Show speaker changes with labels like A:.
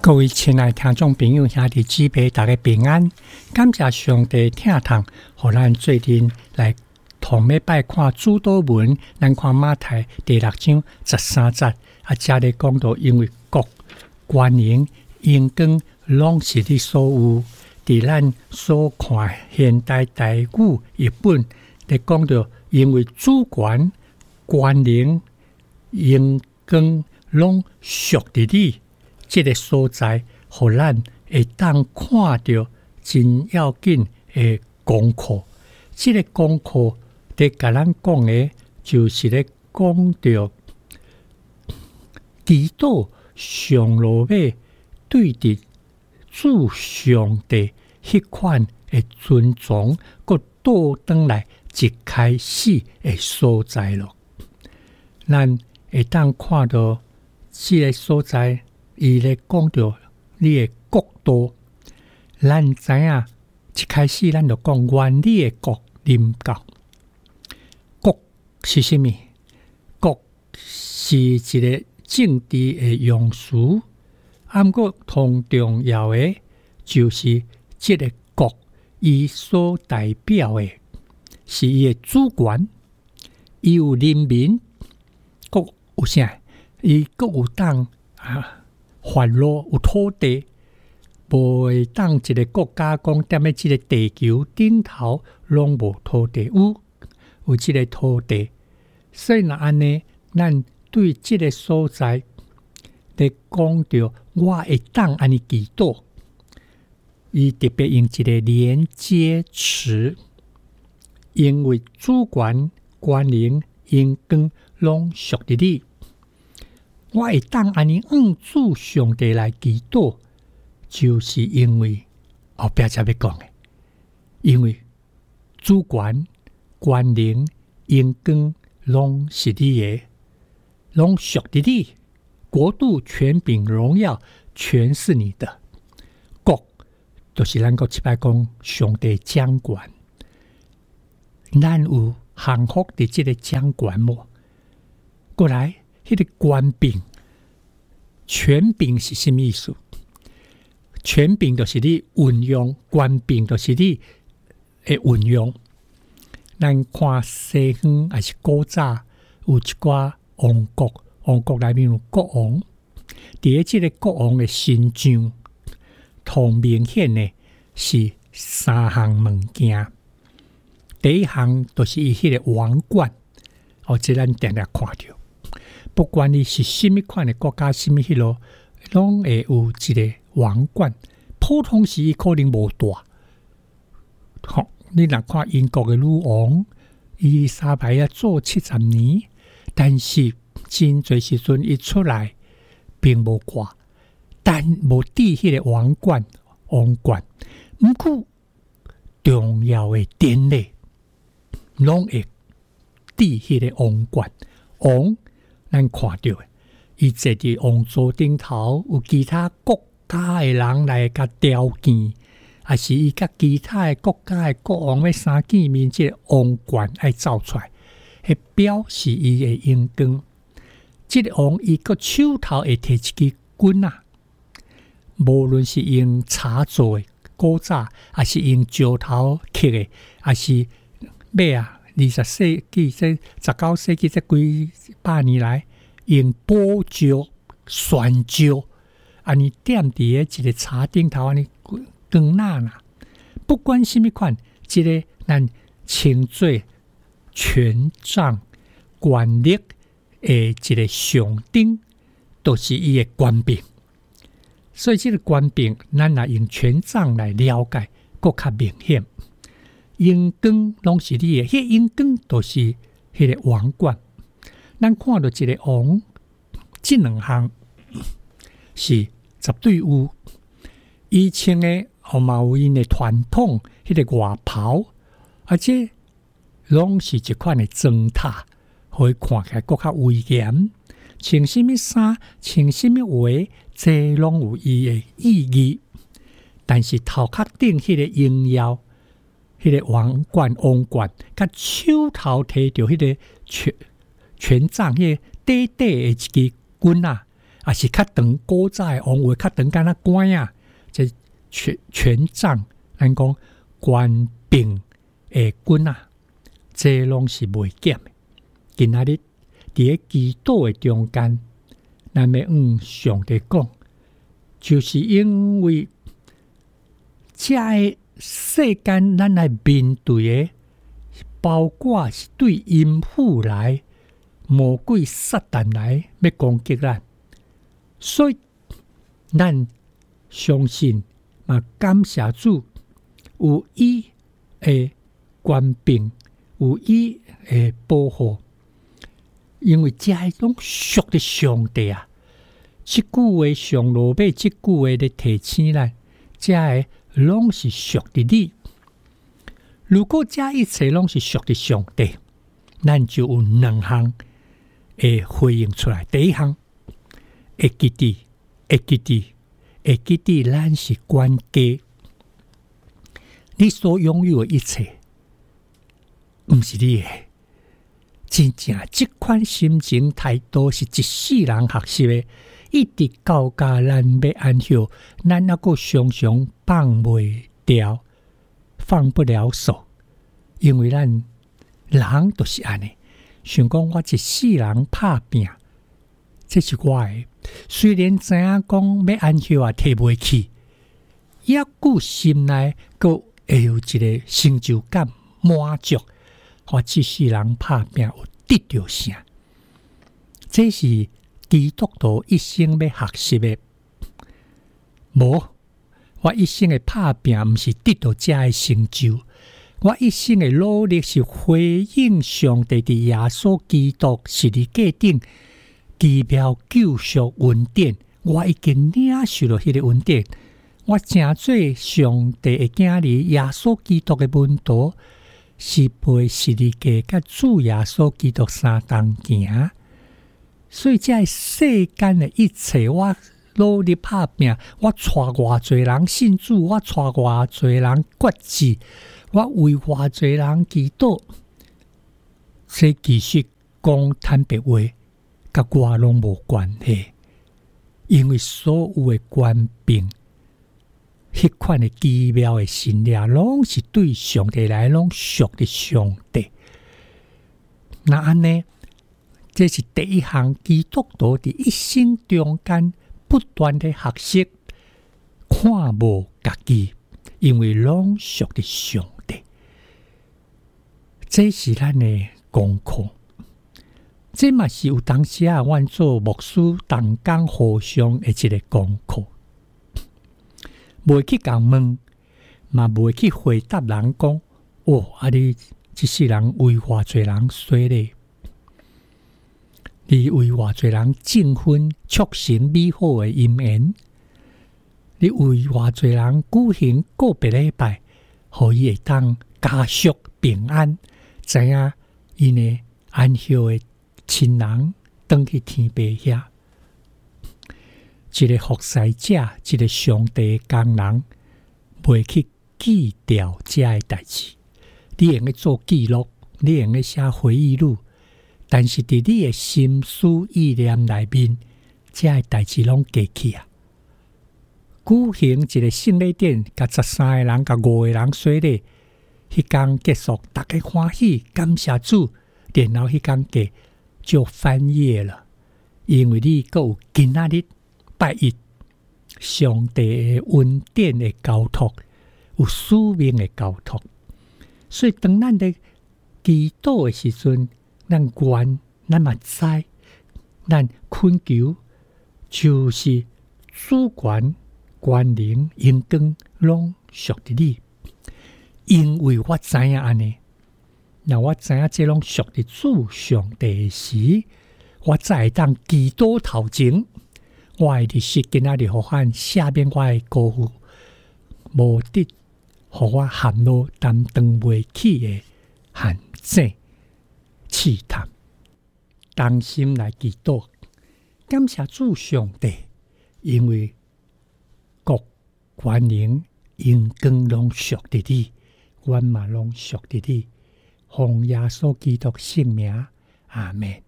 A: 各位亲爱的听众朋友、兄弟姊妹，大家平安！感谢上帝听堂，让咱最近来同要拜看主祷文。咱看马太第6章13节，这里讲到，因为国、权能、荣光，拢是你所有。伫咱所看现代台语译本，咧讲到，因为主权、权能、荣光，拢属于你。这个所在，互咱会当看到真要紧的功课。这个功课在甲咱讲的，就是咧讲到基督上路马对伫主上帝迄款的尊重，佮倒转来一开始的所在咯。咱会当看到这个所在。伊咧讲到你的国度，咱知影一开始咱就讲原理的国临到。国是啥物？国是一个政治的用词，毋过同重要的就是这个国，伊所代表的是伊的主权，伊有人民，佮有啥？伊佮有当法律有土地，无会当一个国家讲踮咧即个地球顶头拢无土地，有即个土地。所以若安尼，咱对即个所在咧讲到，我会当安尼祈祷。伊特别用一个连接词，因为主权、权能、荣光拢属于你。我会当安尼主上帝来祈祷，就是因为后壁才要讲的，因为主权、权能、荣光拢是你的，拢属于你。国度、权柄、荣耀，全是你的。国就是咱国一摆讲上帝掌权，咱有幸福伫即个掌权无？过来。迄个权柄，权柄是什么意思？权柄就是你运用，权柄就是你的运用。咱看西方还是古早，有一寡王国，王国内面有国王。伫即个国王的身上，同明显的是3项物件。第一项就是伊迄个王冠，这咱定定看到。不管你是什么款的国家，什么迄落，拢会有一个王冠。普通时可能无大。你若看英国的女王伊丽莎白啊，做70年，但是真侪时阵一出来，并无挂，但无抵迄个王冠。毋过重要的典礼，拢会抵迄个王冠。王咱看到的，伊坐伫王座顶头，有其他国家的人来甲雕见，还是伊甲其他的国家的国王要相见面，即个王冠爱走出来，迄表示伊的荣光。即个王伊个手头会摕一支棍啊，无论是用茶做的古早，还是用石头刻的，还是马啊。20世纪、19世纪这几百年来，用宝石、玄石，安尼点伫一个茶顶头，安尼光啦。不管什么款，这个咱称作权杖、权力的一个象征，都是伊的权柄。所以这个权柄，咱来用权杖来了解，更较明显。荣光拢是你的，迄荣光都是迄个王冠。咱看到一个王，这两项是绝对有。以前的后嘛有因的传统，迄个外袍，而且拢是一款的装塔，互伊看起来更较威严。穿什么衫，穿什么话，这拢有伊的意义。但是头壳顶迄个荣耀。迄个王冠，甲手头摕着迄个权杖，迄个短短的一支棍啊， 也是较长古早的王位较长，敢若官啊，这权杖，咱讲官兵的军啊，这拢是袂减的。今仔日伫咧基督的中间，咱要上帝讲，就是因为这个世间咱来面对的，包括是对阴府来、魔鬼撒旦来要攻击咱，所以咱相信嘛，感谢主有伊的官兵，有伊的保护。因为这种属的上帝啊，这句话上罗马，这句话咧提醒咱，这个拢是属的你。如果这一切拢是属的上帝，咱就有两项会回应出来。第一项，会记得咱是管家，你所拥有的一切，不是你的。真正这款心情态度是一世人学习的，一直到咱要安休，咱还阁常常放袂掉，放不了手，因为咱人都是安尼，想讲我一世人拍拼，这是我的。虽然知影讲要安休也提袂起，抑久心内阁会有一个成就感满足。我这世人拍拼有得到啥？这是基督徒一生要学习的。无，我一生的拍拼不是得到这的成就，我一生的努力是回应上帝的耶稣基督十字架顶奇妙救赎恩典。我已经领受了迄个恩典，我成做上帝的囝儿，耶稣基督的门徒。是陪十字架甲主耶稣基督相同行，所以这世间的一切，我努力拍拼，我带偌济人信主，我带偌济人决志，我为偌济人祈祷，这其实讲坦白话，甲我拢无关系，因为所有的官兵。迄款的奇妙的信念，拢是对上帝来，拢属的上帝。那安呢？这是第一项基督徒伫一生中间不断的学习，看无家己，因为拢属的上帝。这是咱的功课。这嘛是有当时啊，阮做牧师同工互相的一个功课。袂去共问，嘛袂去回答人讲，你这世人为偌济人说咧，你为偌济人证婚促成美好的姻缘，你为偌济人举行个别礼拜，互伊会当家属平安，知影因的安休的亲人转去天父遐。一个服侍者，一个上帝的工人，袂去记掉这个代志。你用去做记录，你用去写回忆录，但是伫你的心思意念内面，这个代志拢过去啊。举行一个圣礼典，甲13个人、甲5个人说咧，迄天结束，大家欢喜，感谢主，然后迄天过就翻页了，因为你阁有今仔日。拜一上帝的恩典的交托，有使命的交托，所以当咱的祈祷的时阵，咱愿咱嘛知，咱恳求就是主权、权能、荣光拢属于你，因为我知影安尼，那我知影这拢属于主上帝的时，我才会当祈祷头前。我的日式今仔日互阮下面我的辜负，无得互我含落担当袂起的限制试探，当心来祈祷，感谢主上帝，因为国权能荣光拢属于你，阮嘛拢属于你，奉耶稣基督圣名，阿们。